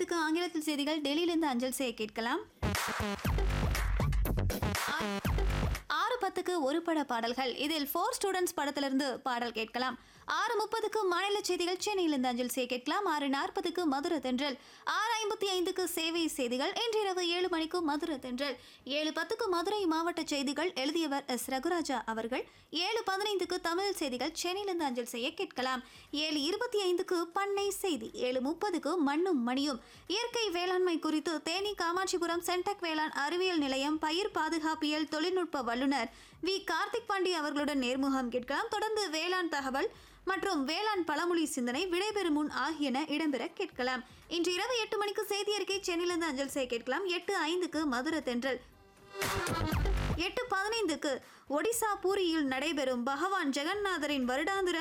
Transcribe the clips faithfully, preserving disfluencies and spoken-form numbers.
ஐந்துக்கு ஆங்கிலத்தில் செய்திகள் டெல்லியிலிருந்து அஞ்சல் செய்ய கேட்கலாம். ஆறு பத்துக்கு ஒரு பட பாடல்கள், இதில் ஃபோர் ஸ்டூடெண்ட்ஸ் படத்திலிருந்து பாடல் கேட்கலாம். ஆறு முப்பதுக்கு மாநில செய்திகள் சென்னையிலிருந்து அஞ்சல் செய்ய கேட்கலாம். ஆறு நாற்பதுக்கு மதுரை தென்றல். ஆறு ஐம்பத்தி ஐந்துக்கு சேவை செய்திகள். இன்றிரவு ஏழு மணிக்கு மதுரை தென்றல். ஏழு பத்துக்கு மதுரை மாவட்ட செய்திகள், எழுதியவர் எஸ் ரகுராஜா அவர்கள். ஏழு பதினைந்துக்கு தமிழ் செய்திகள் சென்னையிலிருந்து அஞ்சல் செய்ய கேட்கலாம். ஏழு இருபத்தி ஐந்துக்கு பண்ணை செய்தி. ஏழு முப்பதுக்கு மண்ணும் மணியும். இயற்கை வேளாண்மை குறித்து தேனி காமாட்சிபுரம் சென்டெக் வேளாண் அறிவியல் நிலையம் பயிர் பாதுகாப்பியல் தொழில்நுட்ப வல்லுநர் வி கார்த்திக் பாண்டி அவர்களுடன் நேர்முகம் கேட்கலாம். தொடர்ந்து வேளாண் தகவல் மற்றும் வேளாண் பழமொழி சிந்தனை, விடைபெறும் முன் ஆகியன இடம்பெற கேட்கலாம். இன்று இரவு எட்டு மணிக்கு செய்தி அறிக்கை சென்னையிலிருந்து அஞ்சல் செய்ய கேட்கலாம். எட்டு ஐந்துக்கு மதுரை தென்றல். எட்டு பதினைந்துக்கு ஒடிசா பூரியில் நடைபெறும் பகவான் ஜெகநாதரின் வருடாந்திர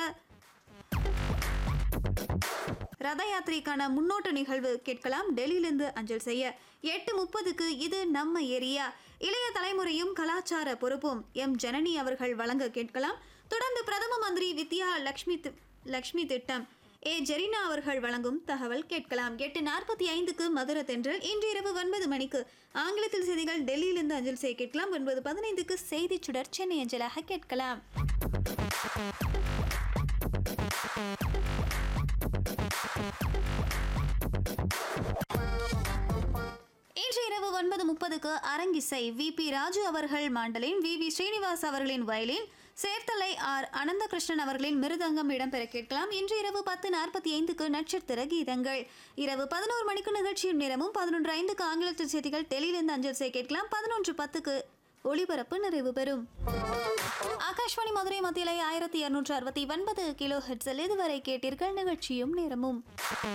ரத யாத்திரைக்கான முன்னோட்ட நிகழ்வு கேட்கலாம். டெல்லியிலிருந்து அஞ்சல் செய்ய. எட்டு முப்பதுக்கு இது நம்ம ஏரியா, இளைய தலைமுறையும் கலாச்சார பொறுப்பும் எம் ஜனனி அவர்கள் வழங்க கேட்கலாம். தொடர்ந்து பிரதம மந்திரி வித்யா லக்ஷ்மி லக்ஷ்மி திட்டம் ஏ ஜெரினா அவர்கள் வழங்கும் தகவல் கேட்கலாம். எட்டு நாற்பத்தி ஐந்துக்கு மதுரை தென்றல். இன்று இரவு ஒன்பது மணிக்கு ஆங்கிலத்தில் செய்திகள் டெல்லியிலிருந்து அஞ்சல் செய்ய கேட்கலாம். ஒன்பது பதினைந்துக்கு செய்தி சுடர் சென்னை அஞ்சலாக கேட்கலாம். இன்று இரவு ஒன்பது முப்பதுக்கு அரங்கிசை. வி பி ராஜு அவர்கள் மாண்டலின், வி வி ஸ்ரீனிவாஸ் அவர்களின் வயலின், சேர்த்தலை ஆர் அனந்தகிருஷ்ணன் அவர்களின் மிருதங்கம் இடம்பெற கேட்கலாம். இன்று இரவு பத்து நாற்பத்தி ஐந்துக்கு நட்சத்திர கீதங்கள். இரவு பதினோரு மணிக்கு நிகழ்ச்சியும் நேரமும். பதினொன்று ஐந்துக்கு ஆங்கிலத்தில் செய்திகள் டெல்லியிலிருந்து அஞ்சல் செய்ய கேட்கலாம். பதினொன்று பத்துக்கு ஒளிபரப்பு நிறைவு பெறும். ஆகாஷ்வாணி மதுரை மத்தியிலே ஆயிரத்தி இருநூற்று அறுபத்தி ஒன்பது கிலோ ஹெட்ஸில் இதுவரை கேட்டீர்கள் நிகழ்ச்சியும் நேரமும்.